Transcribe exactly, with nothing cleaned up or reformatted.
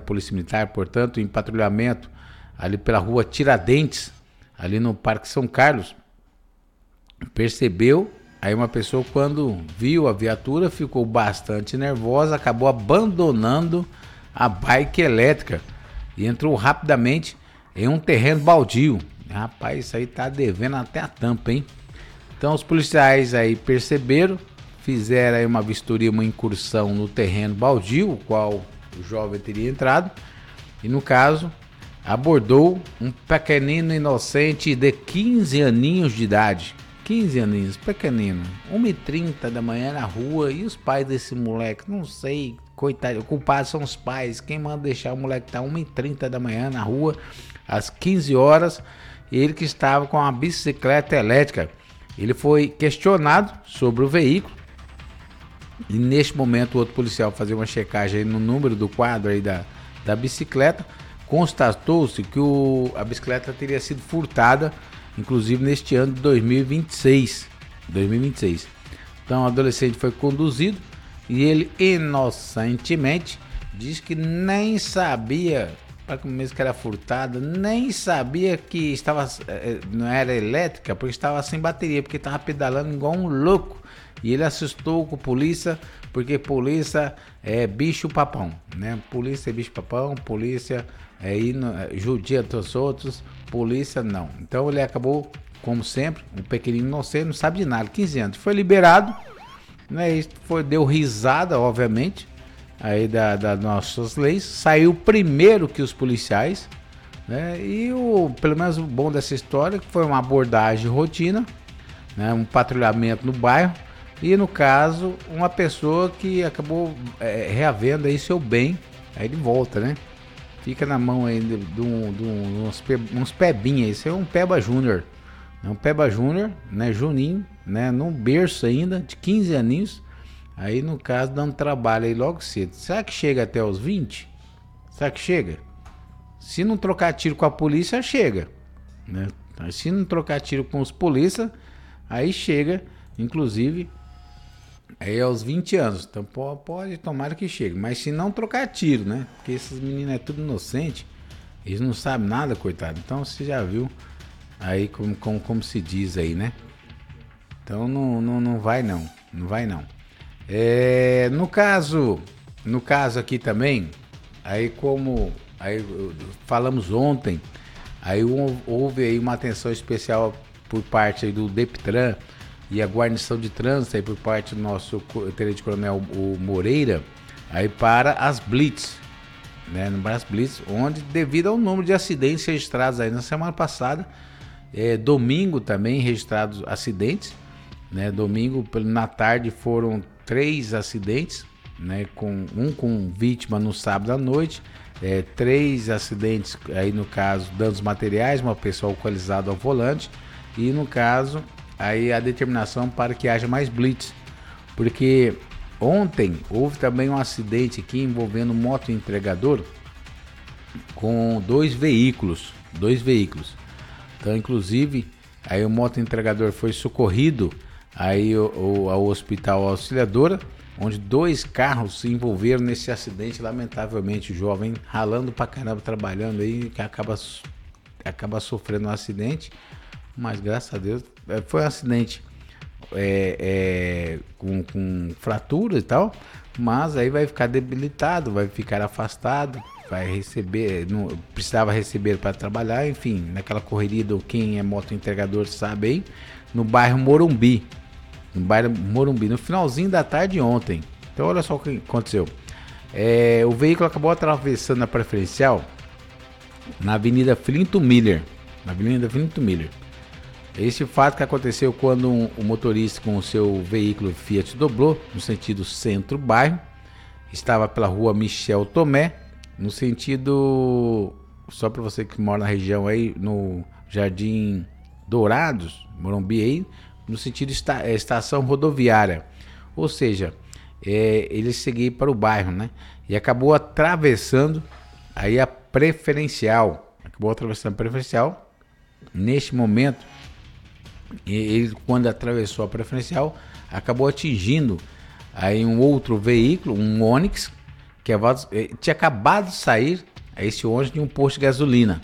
Polícia Militar, portanto, em patrulhamento ali pela rua Tiradentes, ali no Parque São Carlos, percebeu, aí uma pessoa quando viu a viatura ficou bastante nervosa, acabou abandonando a bike elétrica e entrou rapidamente em um terreno baldio. Rapaz, isso aí tá devendo até a tampa, hein? Então os policiais aí perceberam, fizeram aí uma vistoria, uma incursão no terreno baldio, o qual o jovem teria entrado, e no caso abordou um pequenino inocente de quinze aninhos de idade. quinze aninhos, pequenino, uma e trinta da manhã na rua, e os pais desse moleque, não sei, coitado, o culpado são os pais, quem manda deixar o moleque tá uma e trinta da manhã na rua, às quinze horas, ele que estava com uma bicicleta elétrica. Ele foi questionado sobre o veículo, e neste momento o outro policial fazia uma checagem no número do quadro aí da, da bicicleta, constatou-se que o, a bicicleta teria sido furtada, inclusive neste ano de dois mil e vinte e seis. dois mil e vinte e seis. Então o adolescente foi conduzido e ele inocentemente diz que nem sabia, para mesmo que era furtada, nem sabia que estava, não era elétrica, porque estava sem bateria, porque estava pedalando igual um louco. E ele assustou com a polícia, porque polícia é bicho papão, né? Polícia é bicho papão, polícia é ino, judia dos outros, polícia não. Então ele acabou, como sempre, um pequenino inocente, não sabe de nada, quinze anos. Foi liberado, né? Foi, deu risada, obviamente, aí da, das nossas leis. Saiu primeiro que os policiais, né? E o, pelo menos o bom dessa história, que foi uma abordagem rotina, né? Um patrulhamento no bairro. E no caso, uma pessoa que acabou é, reavendo aí seu bem, aí de volta, né? Fica na mão aí de, de, um, de um, uns, pe, uns pebinhas, isso é um Peba Júnior. É um Peba Júnior, né? Juninho, né? Num berço ainda, de quinze aninhos. Aí no caso, dando trabalho aí logo cedo. Será que chega até os vinte? Será que chega? Se não trocar tiro com a polícia, chega, né? Se não trocar tiro com os polícia, aí chega, inclusive... Aí aos vinte anos, então pode, tomara que chegue, mas se não trocar tiro, né? Porque esses meninos é tudo inocente, eles não sabem nada, coitado. Então você já viu aí como, como, como se diz aí, né? Então não, não, não vai não, não vai não. É, no caso, no caso aqui também, aí como aí falamos ontem, aí houve aí uma atenção especial por parte aí do DEPTRAN e a guarnição de trânsito aí por parte do nosso tenente coronel o Moreira, aí para as blitz, né, no Brás Blitz, onde devido ao número de acidentes registrados aí na semana passada, é, domingo também registrados acidentes, né, domingo na tarde foram três acidentes, né, com um com vítima no sábado à noite, é, três acidentes aí no caso danos materiais, uma pessoa alcoolizada ao volante e no caso aí a determinação para que haja mais blitz, porque ontem houve também um acidente aqui envolvendo um moto entregador com dois veículos, dois veículos. Então, inclusive, aí o moto entregador foi socorrido aí o, o, ao Hospital Auxiliadora, onde dois carros se envolveram nesse acidente, lamentavelmente, o jovem ralando pra caramba, trabalhando aí, que acaba, acaba sofrendo um acidente. Mas graças a Deus foi um acidente é, é, com, com fratura e tal, mas aí vai ficar debilitado, vai ficar afastado, vai receber, não, precisava receber para trabalhar, enfim, naquela correria do quem é moto entregador sabe aí, no bairro Morumbi, no bairro Morumbi, no finalzinho da tarde ontem. Então olha só o que aconteceu, é, o veículo acabou atravessando a preferencial na Avenida Flinto Miller, na Avenida Flinto Miller. Esse fato que aconteceu quando um, o motorista com o seu veículo Fiat Doblô, no sentido centro-bairro, estava pela rua Michel Tomé, no sentido, só para você que mora na região aí, no Jardim Dourados, Morumbi aí, no sentido esta, estação rodoviária. Ou seja, é, ele seguia para o bairro, né? E acabou atravessando aí a preferencial. Acabou atravessando a preferencial. Neste momento, ele, quando atravessou a preferencial, acabou atingindo aí um outro veículo, um Onix, que tinha acabado de sair esse ônibus de um posto de gasolina.